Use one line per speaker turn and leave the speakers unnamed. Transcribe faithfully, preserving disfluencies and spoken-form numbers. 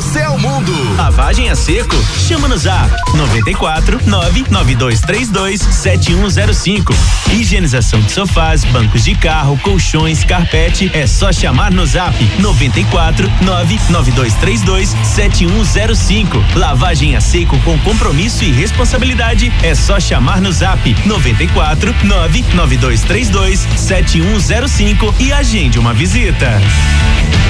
você ao mundo.
Lavagem a seco? Chama no Zap noventa e quatro, nove nove dois três dois, sete um zero cinco. Higienização de sofás, bancos de carro, colchões, carpete, é só chamar no Zap noventa e quatro, nove nove dois três dois, sete um zero cinco. Lavagem a seco com compromisso e responsabilidade, é só chamar no Zap noventa e quatro, nove nove dois três dois, sete um zero cinco e agende uma visita.